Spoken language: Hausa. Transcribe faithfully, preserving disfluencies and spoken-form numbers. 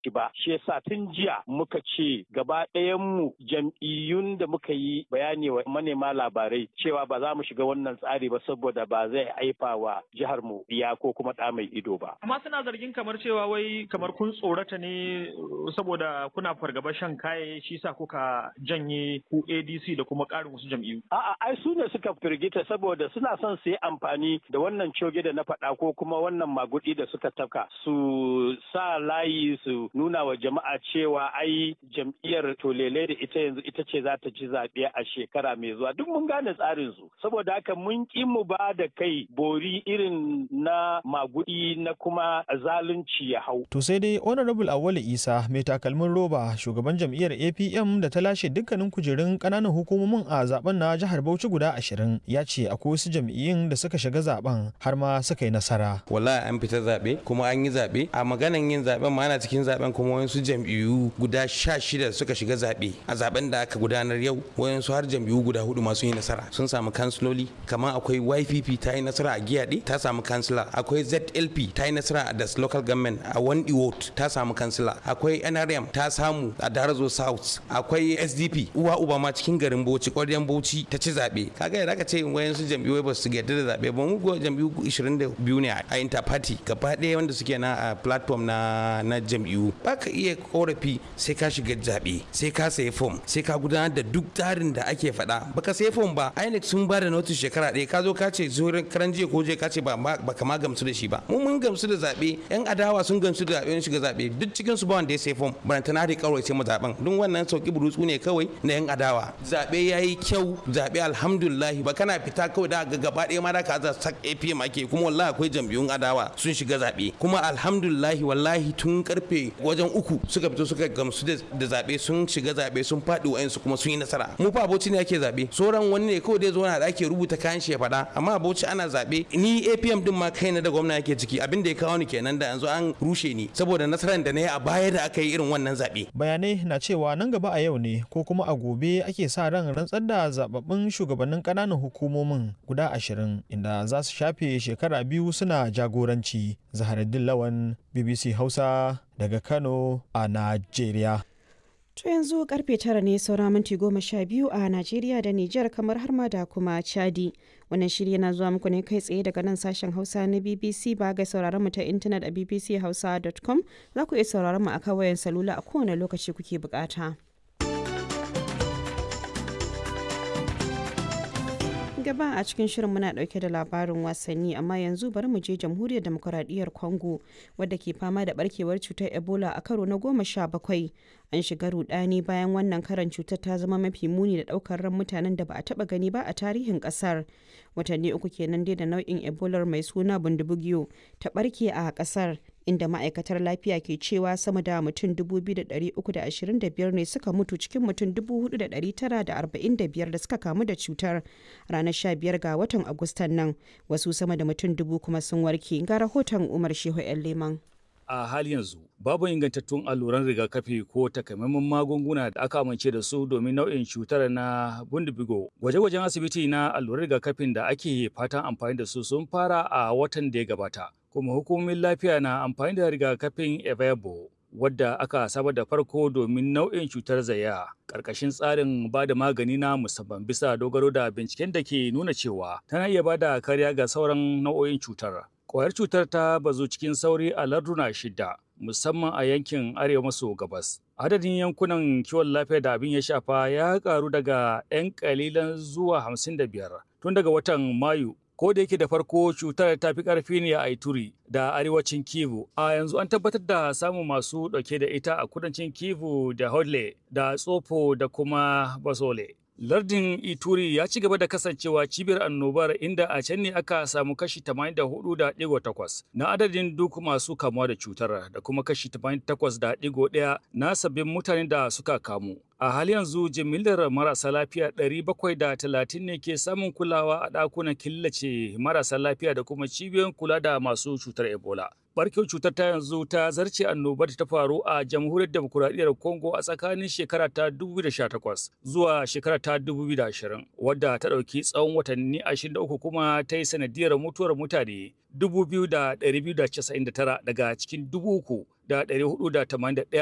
ba. Shi yasa tun jiya muka ce gaba ɗayan mu jam'iyyun da muka yi bayani wa manema labarai cewa ba za mu shiga wannan tsari ba saboda ba zai haifa wa jihar mu iya ko kuma ɗa mai ido ba. Amma suna zargin kamar cewa wai kamar kun tsorata ne saboda kuna fargaba shan kaye shi sa kuka janye ku A D C da kuma ƙarin wasu jam'iyyu. A'a ai su ne suka firgita saboda suna son su yi amfani da wannan coge da na faɗa ko kuma wannan magudi da suka tafka su sa layi su nuna wa jama'a cewa ai jam'iyyar tolele da ita yanzu ita ce za ta ci zaɓe a shekara mai zuwa duk mun gane tsarin su saboda haka mun ƙi mu ba da kai bori irin na magudi na kuma zalunci ya hau. To sai dai Honorable Awali Isa mai takalmin roba shugaban jam'iyyar A P M da ta lashe dukkanin kujerun ƙananan hukumomin a zaben na jihar Bauchi guda ashirin ya ce akwai wasu jam'iyyun da suka shiga zaben har ma suka yi nasara. Wallahi an fita zaɓe kuma an yi zaɓe a maganan yin zaɓen ma ana cikin zaɓen kuma wasu jam'iyyu guda sha shida suka shiga zaɓe a zaɓen da aka gudanar yau wayansu har jam'iyyu guda hudu masu yi nasara sun samu kansiloli kamar akwai Y P P ta yi nasara a Giyaɗe ta samu kansila akwai Z L P ta yi nasara a Das Local Government a Wandi Ward ta samu kansila akwai N R M ta samu a Darazo South akwai S D P uwa uba ma cikin garin Bauchi ƙwaryan Bauchi ta ci zaɓe kaga yadda aka ce wayansu jam'iyyu ba su yarda da zaɓe ba mu go jam'iyyu ishirin da biyu ne a interparty gaba ɗaya wanda suke na a platform na na jam'iyyu ba ka iya korafi sai ka shiga zaɓe sai ka sayi form sai ka gudanar da duk tsarin da ake faɗa baka sayi form ba I N E C sun ba da notice shekara ɗaya ka zo ka ce zuwa karan jiya ko je ka ce ba ba kama gamsu da shi ba mu mun gamsu da zaɓe yan adawa sun gamsu da zaɓe shiga zaɓe duk cikin su ba wanda ya sayi form barantana da kawai sai mu zaɓen duk wannan sauki burutsu ne kawai na yan adawa zaɓe yayi kyau zaɓe alhamdulillah ba kana fita kawai da ga gaba ɗaya ma da ka za sak A P M ake kuma wallahi akwai jam'iyyun adawa sun shiga zaɓe kuma alhamdulillah wallahi tun karfe wajen uku suka fito suka gamsu da zaɓe sun shiga zaɓe sun faɗi wa'ansu kuma sun yi nasara mu fa Bauchi ne ake zaɓe sauran wani ne kawai dai zo na da ake rubuta kayan shi ya faɗa amma Bauchi ana zaɓe ni A P M din ma kaina da gwamna yake ciki abin da ya kawo ni kenan da yanzu an rushe ni saboda nasarar da na yi a baya da aka yi irin wannan zaɓe. Bayanai na cewa nan gaba a yau ne ko kuma a gobe ake sa ran rantsar da zababbin shugabannin ƙananan hukumomin guda ashirin inda za su shafe shekara biyu suna jagoranci. Zaharaddin Lawan B B C Hausa daga Kano a Najeriya. To yanzu karfe tara ne saura minti goma sha biyu a Najeriya da Nijar kamar har ma da kuma Chadi. Wannan shirya na zuwa muku ne kai tsaye daga nan sashen Hausa na B B C ba ga sauraron mu ta intanet a b b c hausa dot com za ku iya sauraron mu a kan wayan salula a kowane lokaci kuke bukata. Gaba a cikin shirin muna dauke da labarin wasanni amma yanzu bari mu je jamhuriyar demokuraɗiyyar Congo wadda ke fama da barkewar cutar Ebola a karo na goma sha bakwai. An shiga rudani bayan wannan karan cutar ta zama mafi muni da daukar ran mutanen da ba a taba gani ba a tarihin kasar. Watanni uku kenan dai da nau'in Ebola mai suna bundibugyo ta barke a kasar inda ma'aikatar lafiya ke cewa sama da mutum dubu biyu da ɗari uku da ashirin da biyar ne suka mutu cikin mutum dubu hudu da ɗari tara da arba'in da biyar da suka kamu da cutar ranar sha biyar ga watan Agustan nan wasu sama da mutum dubu kuma sun warke ga rahoton Umar Shehu ‘yan Leman. A hali yanzu babu ingantattun alluran rigakafi ko takamaiman magunguna da aka amince da su domin nau'in cutar na bundibigo. Gwaje-gwajen asibiti na alluran rigakafin da ake fatan amfani da su sun fara a watan da ya gabata. Kuma hukumomin lafiya na amfani da rigakafin Evebo wadda aka samar da farko domin nau'in cutar zaya ƙarƙashin tsarin ba da magani na musamman bisa dogaro da binciken da ke nuna cewa tana iya ba da kariya ga sauran nau'o'in cutar. Ƙwayar cutar ta bazu cikin sauri a larduna shida, musamman a yankin arewa maso gabas. Adadin yankunan kiwon lafiya da abin ya shafa ya karu daga 'yan kalilan zuwa hamsin da biyar tun daga watan Mayu. Ko da yake da farko cutar ta fi ƙarfi ne a Ituri da arewacin Kivu, a yanzu an tabbatar da samun masu ɗauke da ita a kudancin Kivu da Hodle da Tsofo da kuma Basole. Lardin Ituri ya ci gaba da kasancewa cibiyar annobar inda a can ne aka samu kashi tamanin da hudu da digo takwas na adadin duk masu kamuwa da cutar da kuma kashi tamanin da takwas da digo ɗaya na sabbin mutanen da suka kamu. A hali yanzu jimillar marasa lafiya ɗari bakwai da talatin ne ke samun kulawa a ɗakunan killace marasa lafiya da kuma cibiyoyin kula da masu cutar Ebola. Barkewar cutar ta yanzu ta zarce annobar da ta faru a jamhuriyar demokuraɗiyyar Congo a tsakanin shekara ta dubu biyu da sha takwas zuwa shekara ta dubu biyu da ashirin, wadda ta ɗauki tsawon watanni ashirin da uku kuma ta yi sanadiyar mutuwar mutane dubu biyu da ɗari biyu da casa'in da tara daga cikin dubu uku da ɗari hudu da tamanin da ɗaya